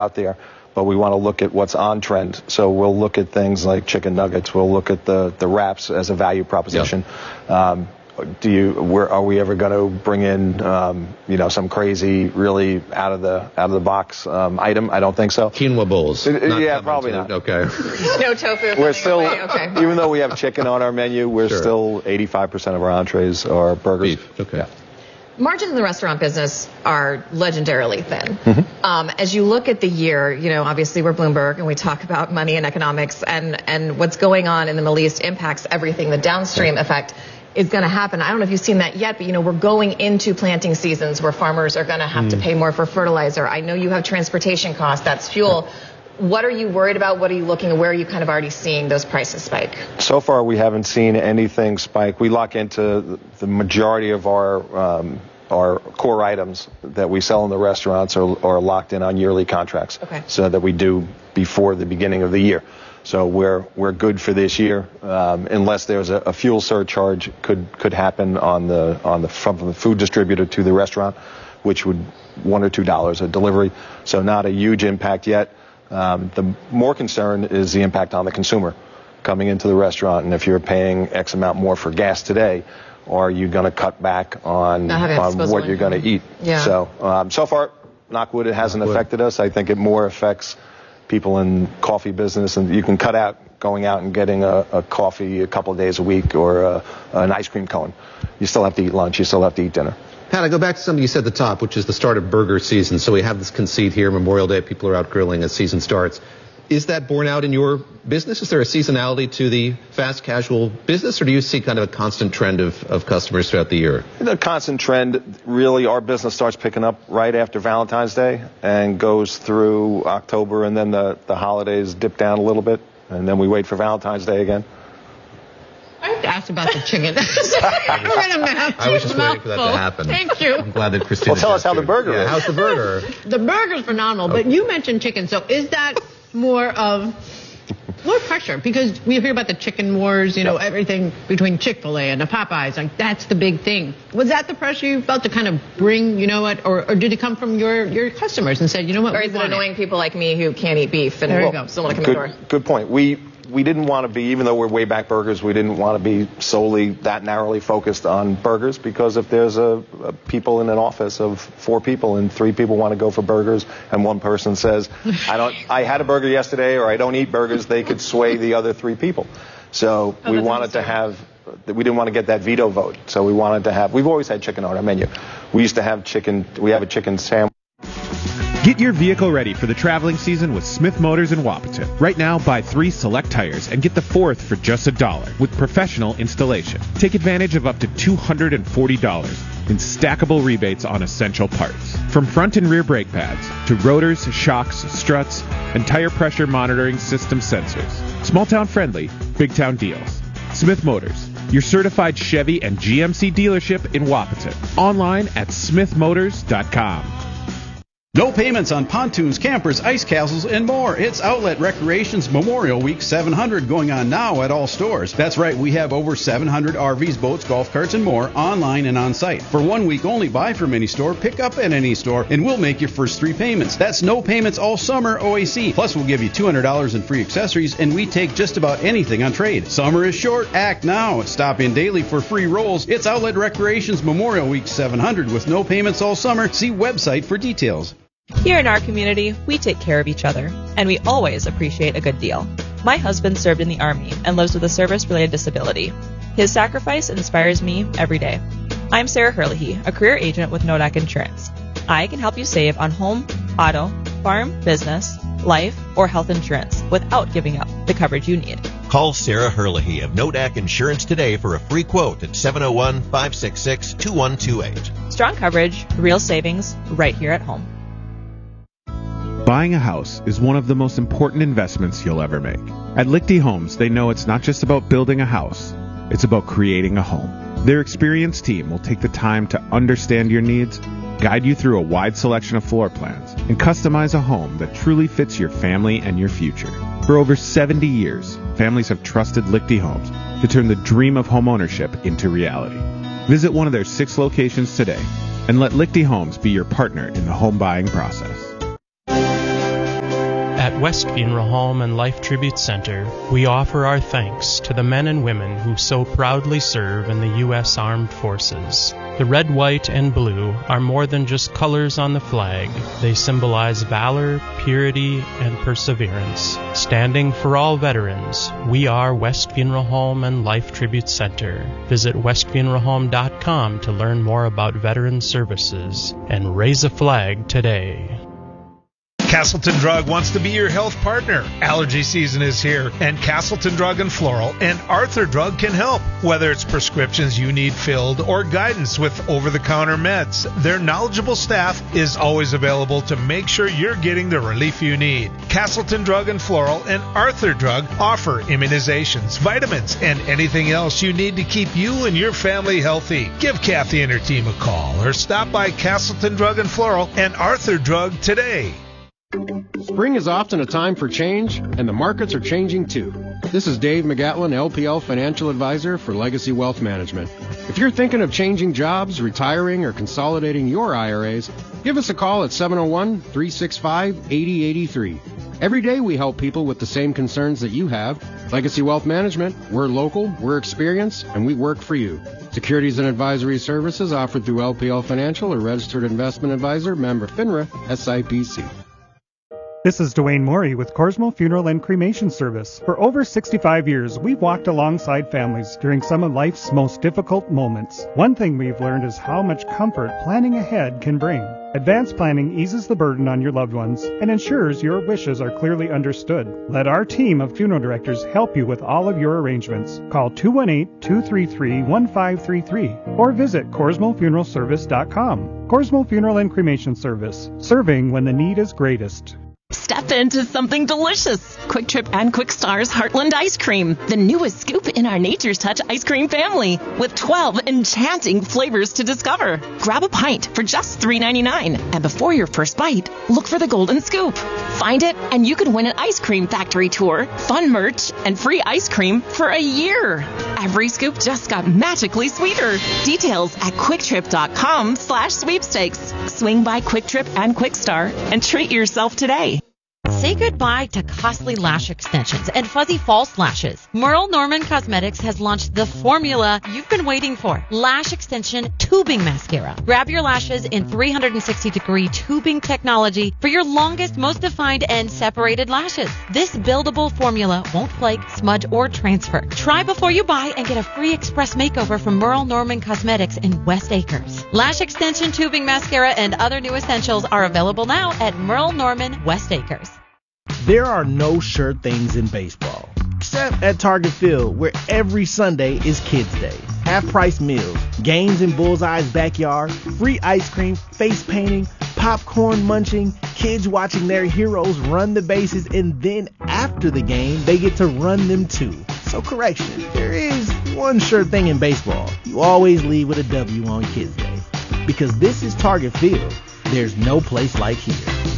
out there, but we want to look at what's on trend. So we'll look at things like chicken nuggets. We'll look at the wraps as a value proposition. Yep. Are we ever going to bring in some crazy, really out of the box item? I don't think so. Quinoa bowls. Yeah, probably not. Okay. No tofu. We're still, okay. Even though we have chicken on our menu, we're still 85% of our entrees are burgers. Beef. Okay. Yeah. Margins in the restaurant business are legendarily thin. Mm-hmm. As you look at the year, obviously we're Bloomberg and we talk about money and economics, and what's going on in the Middle East impacts everything. The downstream effect is going to happen. I don't know if you've seen that yet, but we're going into planting seasons where farmers are going to have to pay more for fertilizer. I know you have transportation costs, that's fuel. What are you worried about? What are you looking at? Where are you kind of already seeing those prices spike? So far, we haven't seen anything spike. We lock into the majority of our core items that we sell in the restaurants are locked in on yearly contracts. Okay. So that we do before the beginning of the year. So we're good for this year, unless there's a fuel surcharge could happen from the food distributor to the restaurant, which would $1 or $2 a delivery. So not a huge impact yet. The more concern is the impact on the consumer coming into the restaurant, and if you're paying X amount more for gas today, are you going to cut back on what you're going to eat? Yeah. So far, knock wood, it hasn't affected us. I think it more affects people in coffee business, and you can cut out going out and getting a coffee a couple of days a week or an ice cream cone. You still have to eat lunch. You still have to eat dinner. Pat, I go back to something you said at the top, which is the start of burger season. So we have this conceit here, Memorial Day, people are out grilling as season starts. Is that borne out in your business? Is there a seasonality to the fast casual business, or do you see kind of a constant trend of customers throughout the year? The constant trend, really, our business starts picking up right after Valentine's Day and goes through October, and then the holidays dip down a little bit, and then we wait for Valentine's Day again. I have to ask about the chicken. I was just waiting for that to happen. Thank you. I'm glad that Christina. Well, tell us how the burger is. How's the burger? The burger's phenomenal, but you mentioned chicken, so is that more pressure? Because we hear about the chicken wars, everything between Chick-fil-A and the Popeyes, like that's the big thing. Was that the pressure you felt to kind of bring, or did it come from your customers and said, or is it annoying people like me who can't eat beef and still want to come in the door? Good point. We didn't want to be, even though we're way back burgers, we didn't want to be solely that narrowly focused on burgers, because if there's a people in an office of 4 people and 3 people want to go for burgers and one person says, I had a burger yesterday, or I don't eat burgers, they could sway the other 3 people. So we wanted to have, we didn't want to get that veto vote. So we wanted to have, we've always had chicken on our menu. We used to have chicken, we have a chicken sandwich. Get your vehicle ready for the traveling season with Smith Motors in Wapaton. Right now, buy 3 select tires and get the 4th for just $1 with professional installation. Take advantage of up to $240 in stackable rebates on essential parts. From front and rear brake pads to rotors, shocks, struts, and tire pressure monitoring system sensors. Small town friendly, big town deals. Smith Motors, your certified Chevy and GMC dealership in Wapaton. Online at smithmotors.com. No payments on pontoons, campers, ice castles, and more. It's Outlet Recreation's Memorial Week 700 going on now at all stores. That's right, we have over 700 RVs, boats, golf carts, and more online and on site. For 1 week only, buy from any store, pick up at any store, and we'll make your first 3 payments. That's no payments all summer OAC. Plus, we'll give you $200 in free accessories, and we take just about anything on trade. Summer is short. Act now. Stop in daily for free rolls. It's Outlet Recreation's Memorial Week 700 with no payments all summer. See website for details. Here in our community, we take care of each other, and we always appreciate a good deal. My husband served in the Army and lives with a service-related disability. His sacrifice inspires me every day. I'm Sarah Herlihy, a career agent with Nodak Insurance. I can help you save on home, auto, farm, business, life, or health insurance without giving up the coverage you need. Call Sarah Herlihy of Nodak Insurance today for a free quote at 701-566-2128. Strong coverage, real savings, right here at home. Buying a house is one of the most important investments you'll ever make. At Lichty Homes, they know it's not just about building a house, it's about creating a home. Their experienced team will take the time to understand your needs, guide you through a wide selection of floor plans, and customize a home that truly fits your family and your future. For over 70 years, families have trusted Lichty Homes to turn the dream of homeownership into reality. Visit one of their 6 locations today and let Lichty Homes be your partner in the home buying process. West Funeral Home and Life Tribute Center, we offer our thanks to the men and women who so proudly serve in the U.S. Armed Forces. The red, white, and blue are more than just colors on the flag. They symbolize valor, purity, and perseverance. Standing for all veterans, we are West Funeral Home and Life Tribute Center. Visit westfuneralhome.com to learn more about veteran services and raise a flag today. Castleton Drug wants to be your health partner. Allergy season is here, and Castleton Drug and Floral and Arthur Drug can help. Whether it's prescriptions you need filled or guidance with over-the-counter meds, their knowledgeable staff is always available to make sure you're getting the relief you need. Castleton Drug and Floral and Arthur Drug offer immunizations, vitamins, and anything else you need to keep you and your family healthy. Give Kathy and her team a call or stop by Castleton Drug and Floral and Arthur Drug today. Spring is often a time for change, and the markets are changing too. This is Dave McGatlin, LPL Financial Advisor for Legacy Wealth Management. If you're thinking of changing jobs, retiring, or consolidating your IRAs, give us a call at 701-365-8083. Every day we help people with the same concerns that you have. Legacy Wealth Management, we're local, we're experienced, and we work for you. Securities and advisory services offered through LPL Financial, a registered investment advisor, member FINRA, SIPC. This is Dwayne Morey with Corsmo Funeral and Cremation Service. For over 65 years, we've walked alongside families during some of life's most difficult moments. One thing we've learned is how much comfort planning ahead can bring. Advanced planning eases the burden on your loved ones and ensures your wishes are clearly understood. Let our team of funeral directors help you with all of your arrangements. Call 218-233-1533 or visit CorsmoFuneralService.com. Corsmo Funeral and Cremation Service, serving when the need is greatest. Step into something delicious. Quick Trip and Quick Star's Heartland Ice Cream, the newest scoop in our Nature's Touch ice cream family, with 12 enchanting flavors to discover. Grab a pint for just $3.99, and before your first bite, look for the golden scoop. Find it, and you could win an ice cream factory tour, fun merch, and free ice cream for a year. Every scoop just got magically sweeter. Details at quicktrip.com/sweepstakes. Swing by Quick Trip and Quick Star and treat yourself today. Say goodbye to costly lash extensions and fuzzy false lashes. Merle Norman Cosmetics has launched the formula you've been waiting for. Lash Extension Tubing Mascara. Grab your lashes in 360-degree tubing technology for your longest, most defined, and separated lashes. This buildable formula won't flake, smudge, or transfer. Try before you buy and get a free express makeover from Merle Norman Cosmetics in West Acres. Lash Extension Tubing Mascara and other new essentials are available now at Merle Norman West Acres. There are no sure things in baseball, except at Target Field, where every Sunday is Kids Day. Half-price meals, games in Bullseye's backyard, free ice cream, face painting, popcorn munching, kids watching their heroes run the bases, and then after the game, they get to run them too. So correction, there is one sure thing in baseball. You always leave with a W on Kids Day. Because this is Target Field, there's no place like here.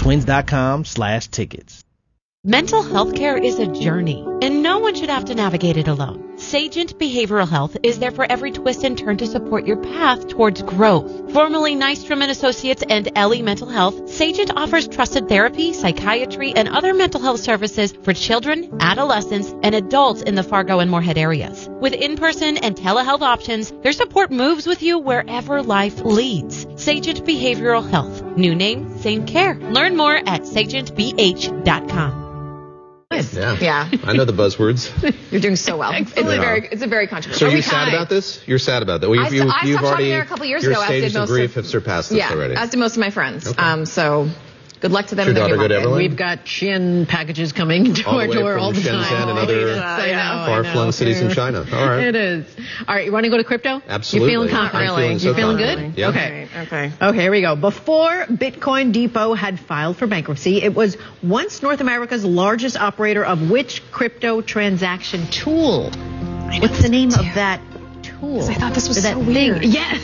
Twins.com/tickets. Mental health care is a journey, and no one should have to navigate it alone. Sagent Behavioral Health is there for every twist and turn to support your path towards growth. Formerly Nystrom & Associates and Ellie Mental Health, Sagent offers trusted therapy, psychiatry, and other mental health services for children, adolescents, and adults in the Fargo and Moorhead areas. With in-person and telehealth options, their support moves with you wherever life leads. Sagent Behavioral Health. New name, same care. Learn more at sagentbh.com. Yeah. I know the buzzwords. You're doing so well. It's a very controversial. So you're sad about this? You're sad about that? Well, I stopped shopping there a couple years ago. Your stages of grief have surpassed this already. As did most of my friends. Okay. So good luck to them in Your their daughter new good, market. Evelyn? We've got Shein packages coming to our door all the time. Shenzhen and other far-flung cities in China. All right. It is. All right, you want to go to crypto? Absolutely. You're feeling confident? You're feeling good? Yeah. Okay, here we go. Before Bitcoin Depot had filed for bankruptcy, it was once North America's largest operator of which crypto transaction tool? What's the name of that tool? I thought this was that so weird. Yes.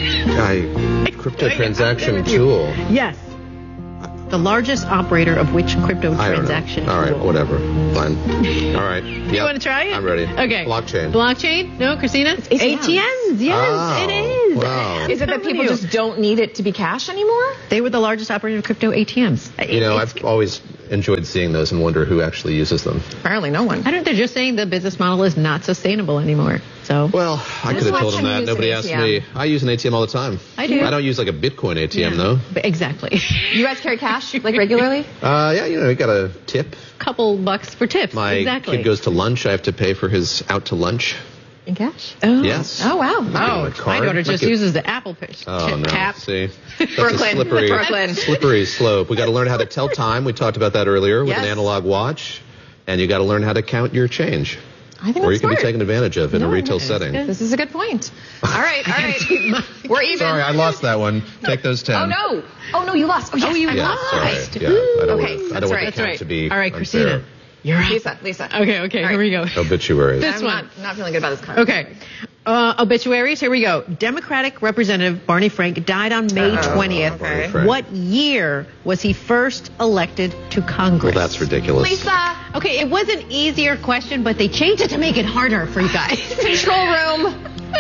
Crypto transaction tool. Yes. The largest operator of which crypto transaction? All right, whatever. Fine. All right. You want to try it? I'm ready. Okay. Blockchain. Blockchain? No, Christina? It's ATMs. Yes, it is. Wow. Is it that people just don't need it to be cash anymore? They were the largest operator of crypto ATMs. I've always enjoyed seeing those and wonder who actually uses them. Apparently no one. I don't. They're just saying the business model is not sustainable anymore. So. Well, I could have told them that. Nobody asked me. I use an ATM all the time. I do. I don't use like a Bitcoin ATM though. Exactly. You guys carry cash like regularly? Yeah, you got a tip. Couple bucks for tips. My kid goes to lunch. I have to pay for his out to lunch. In cash? Oh. Yes. Oh, wow. My daughter just uses the Apple Pay. Oh, no. Tap. See? That's Brooklyn. a slippery slope. We got to learn how to tell time. We talked about that earlier with an analog watch. And you got to learn how to count your change. I think or that's you can smart. be taken advantage of in a retail setting. This is a good point. All right. We're even. Sorry, I lost that one. Take those 10. Oh, no, you lost. Oh, you Sorry. lost. Yeah, I don't Okay, want that's the right. count to be All right, unfair. Christina. You're up. Lisa. Okay, here we go. Obituaries. This one. Not feeling good about this card. Okay. Obituaries, here we go. Democratic Representative Barney Frank died on May 20th. Barney Frank. What year was he first elected to Congress? Well, that's ridiculous. Lisa. Okay, it was an easier question, but they changed it to make it harder for you guys. Control room.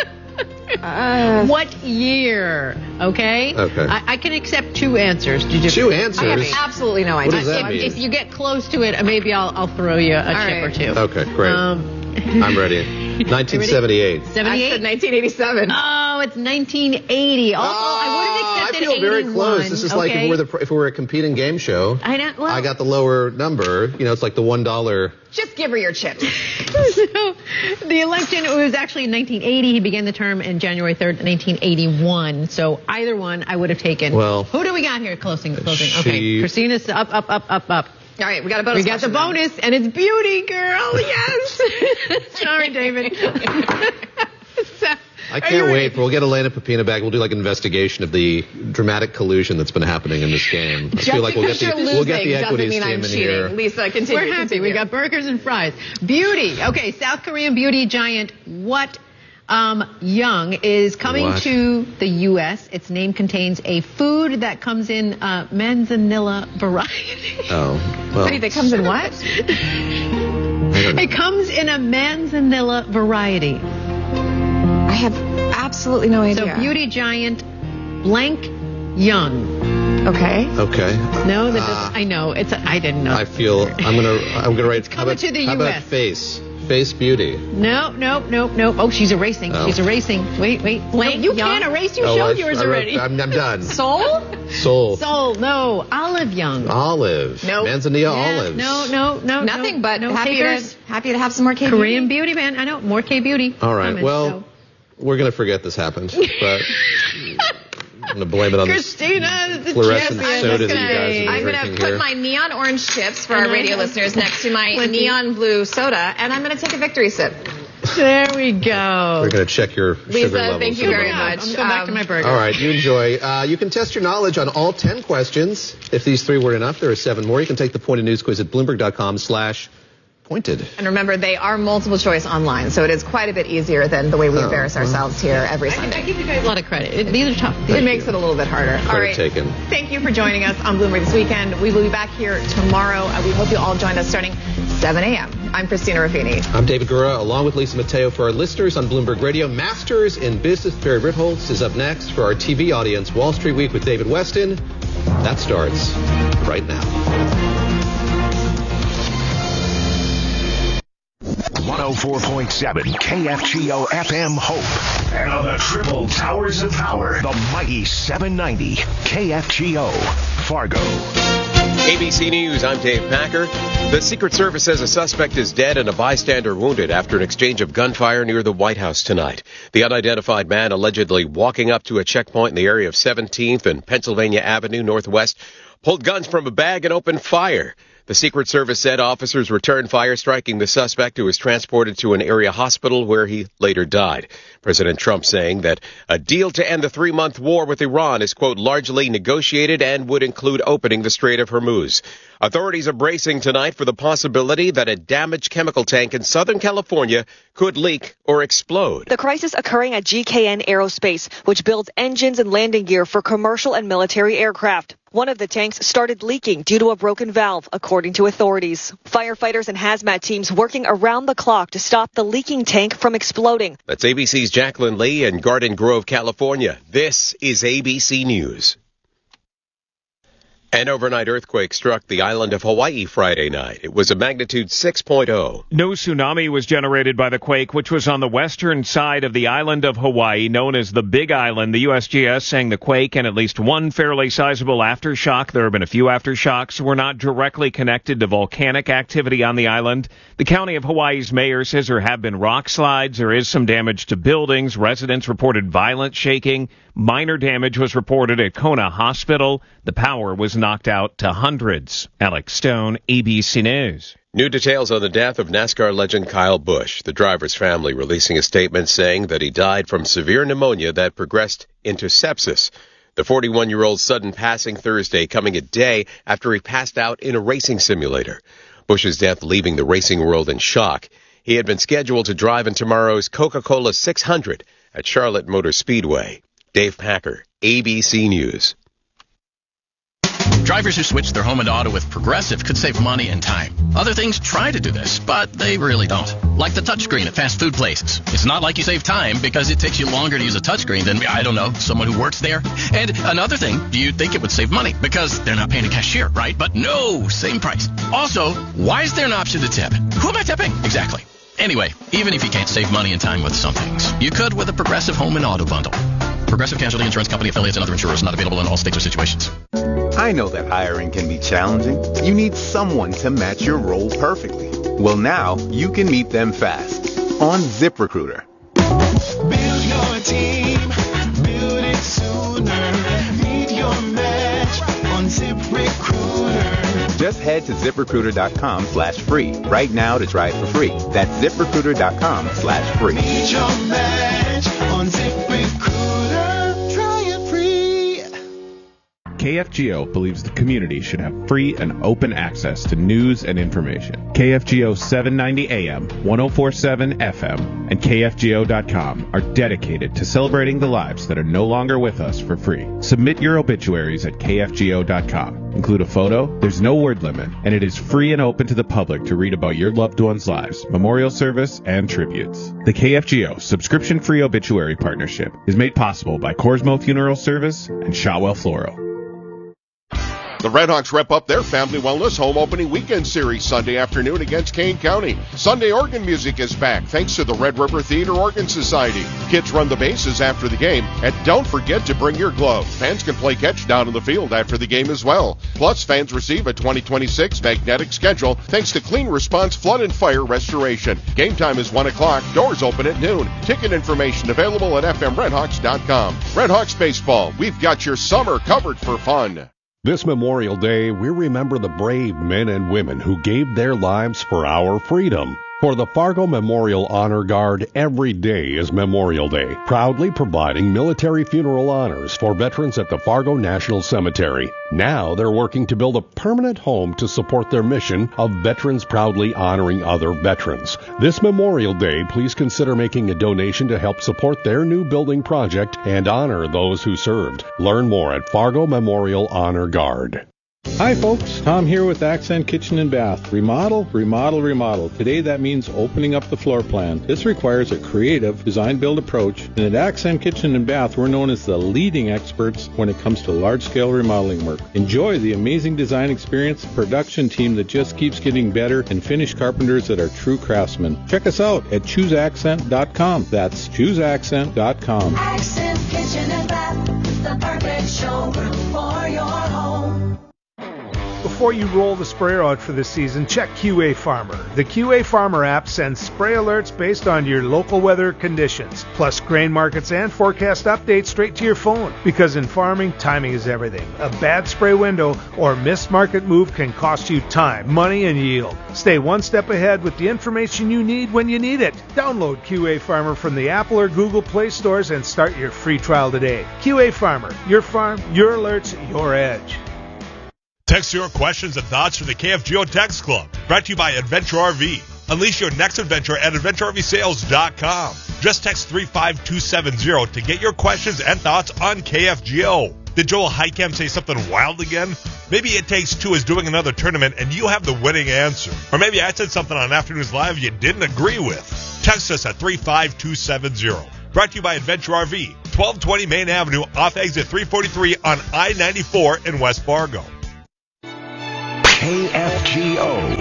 What year? Okay? Okay. I can accept two answers. Two answers? I have absolutely no idea. What does that mean? If you get close to it, maybe I'll throw you a chip or two. Okay, great. I'm ready. 1978. 78? I said 1987. Oh, it's 1980. Also, I would have accepted I feel very 81, clse. This is like if we were a competing game show. I know. Well, I got the lower number. It's like the $1. Just give her your chips. So, the election, it was actually in 1980. He began the term in January 3rd, 1981. So either one I would have taken. Well, who do we got here? Closing. Okay, Christina's up. All right, we got a bonus. We got the bonus, and it's beauty, girl. Yes. Sorry, David. I can't wait. We'll get Elena Pepina back. We'll do like an investigation of the dramatic collusion that's been happening in this game. I feel like we'll get the equities team in here. Lisa, continue. We're happy. We got burgers and fries. Beauty. Okay, South Korean beauty giant What Young is coming to the U.S. Its name contains a food that comes in manzanilla variety. Oh, well. Wait, that comes in what? It comes in a manzanilla variety. I have absolutely no idea. So beauty giant blank Young. Okay. No, that doesn't. I know. I didn't know. I feel I'm gonna write. It's coming to the U.S. How about face beauty? No. Oh, she's erasing. Oh. She's erasing. Wait. Blank You Young? can't erase. You showed yours already. I'm done. Soul. No. Olive Young. Olive. No. Manzanilla olives. No. Nothing but happy to have some more K Korean beauty, man. I know. More K beauty. All right. We're going to forget this happened, but I'm going to blame it on Christina, this fluorescent soda that you guys are I'm going drinking to put here. my neon orange chips for our radio listeners next to my neon blue soda, and I'm going to take a victory sip. There we go. We're going to check your sugar Lisa, levels. thank you very much. I'm going to go back to my burger. All right, you enjoy. You can test your knowledge on all 10 questions. If these 3 were enough, there are 7 more. You can take the Pointed News quiz at Bloomberg.com/pointed. And remember, they are multiple choice online, so it is quite a bit easier than the way we embarrass ourselves here every Sunday. I give you guys a lot of credit. These are tough. It makes it a little bit harder. All right. Taken. Thank you for joining us on Bloomberg This Weekend. We will be back here tomorrow. We hope you all join us starting 7 a.m. I'm Christina Ruffini. I'm David Gura, along with Lisa Mateo for our listeners on Bloomberg Radio. Masters in Business, Barry Ritholtz is up next. For our TV audience, Wall Street Week with David Weston. That starts right now. 104.7 KFGO FM Hope. And on the triple towers of power, the mighty 790 KFGO Fargo. ABC News, I'm Dave Packer. The Secret Service says a suspect is dead and a bystander wounded after an exchange of gunfire near the White House tonight. The unidentified man allegedly walking up to a checkpoint in the area of 17th and Pennsylvania Avenue Northwest pulled guns from a bag and opened fire. The Secret Service said officers returned fire, striking the suspect, who was transported to an area hospital where he later died. President Trump saying that a deal to end the 3-month war with Iran is, quote, largely negotiated and would include opening the Strait of Hormuz. Authorities are bracing tonight for the possibility that a damaged chemical tank in Southern California could leak or explode. The crisis occurring at GKN Aerospace, which builds engines and landing gear for commercial and military aircraft. One of the tanks started leaking due to a broken valve, according to authorities. Firefighters and hazmat teams working around the clock to stop the leaking tank from exploding. That's ABC's Jacqueline Lee in Garden Grove, California. This is ABC News. An overnight earthquake struck the island of Hawaii Friday night. It was a magnitude 6.0. No tsunami was generated by the quake, which was on the western side of the island of Hawaii, known as the Big Island. The USGS saying the quake and at least one fairly sizable aftershock, there have been a few aftershocks, were not directly connected to volcanic activity on the island. The county of Hawaii's mayor says there have been rock slides. There is some damage to buildings. Residents reported violent shaking. Minor damage was reported at Kona Hospital. The power was knocked out to hundreds. Alex Stone, ABC News. New details on the death of NASCAR legend Kyle Busch. The driver's family releasing a statement saying that he died from severe pneumonia that progressed into sepsis. The 41-year-old's sudden passing Thursday coming a day after he passed out in a racing simulator. Busch's death leaving the racing world in shock. He had been scheduled to drive in tomorrow's Coca-Cola 600 at Charlotte Motor Speedway. Dave Packer, ABC News. Drivers who switch their home and auto with Progressive could save money and time. Other things try to do this, but they really don't. Like the touchscreen at fast food places. It's not like you save time because it takes you longer to use a touchscreen than, I don't know, someone who works there. And another thing, you'd think it would save money because they're not paying a cashier, right? But no, same price. Also, why is there an option to tip? Who am I tipping? Exactly. Anyway, even if you can't save money and time with some things, you could with a Progressive home and auto bundle. Progressive Casualty Insurance Company affiliates and other insurers not available in all states or situations. I know that hiring can be challenging. You need someone to match your role perfectly. Well, now you can meet them fast on ZipRecruiter. Build your team, build it sooner. Meet your match on ZipRecruiter. Just head to ZipRecruiter.com/free right now to try it for free. That's ZipRecruiter.com/free. Meet your match on ZipRecruiter. Try it free. KFGO believes the community should have free and open access to news and information. KFGO 790 AM, 1047 FM, and KFGO.com are dedicated to celebrating the lives that are no longer with us for free. Submit your obituaries at KFGO.com. Include a photo, there's no word limit, and it is free and open to the public to read about your loved ones' lives, memorial service, and tributes. The KFGO subscription-free obituary partnership is made possible by Corsmo Funeral Service and Shotwell Floral. The Redhawks wrap up their Family Wellness Home Opening Weekend Series Sunday afternoon against Kane County. Sunday organ music is back thanks to the Red River Theater Organ Society. Kids run the bases after the game, and don't forget to bring your glove. Fans can play catch down in the field after the game as well. Plus, fans receive a 2026 magnetic schedule thanks to Clean Response Flood and Fire Restoration. Game time is 1 o'clock. Doors open at noon. Ticket information available at fmredhawks.com. Redhawks Baseball, we've got your summer covered for fun. This Memorial Day, we remember the brave men and women who gave their lives for our freedom. For the Fargo Memorial Honor Guard, every day is Memorial Day, proudly providing military funeral honors for veterans at the Fargo National Cemetery. Now they're working to build a permanent home to support their mission of veterans proudly honoring other veterans. This Memorial Day, please consider making a donation to help support their new building project and honor those who served. Learn more at Fargo Memorial Honor Guard. Hi folks, Tom here with Accent Kitchen and Bath. Remodel, remodel, remodel. Today that means opening up the floor plan. This requires a creative design-build approach, and at Accent Kitchen and Bath we're known as the leading experts when it comes to large-scale remodeling work. Enjoy the amazing design experience, production team that just keeps getting better, and finished carpenters that are true craftsmen. Check us out at ChooseAccent.com. That's ChooseAccent.com. Accent Kitchen and Bath, the perfect showroom for your home. Before you roll the sprayer out for the season, check QA Farmer. The QA Farmer app sends spray alerts based on your local weather conditions, plus grain markets and forecast updates straight to your phone. Because in farming, timing is everything. A bad spray window or missed market move can cost you time, money, and yield. Stay one step ahead with the information you need when you need it. Download QA Farmer from the Apple or Google Play stores and start your free trial today. QA Farmer, your farm, your alerts, your edge. Text your questions and thoughts from the KFGO Text Club. Brought to you by Adventure RV. Unleash your next adventure at AdventureRVSales.com. Just text 35270 to get your questions and thoughts on KFGO. Did Joel Heicam say something wild again? Maybe It Takes Two is doing another tournament and you have the winning answer. Or maybe I said something on Afternoons Live you didn't agree with. Text us at 35270. Brought to you by Adventure RV. 1220 Main Avenue off exit 343 on I-94 in West Fargo. KFGO.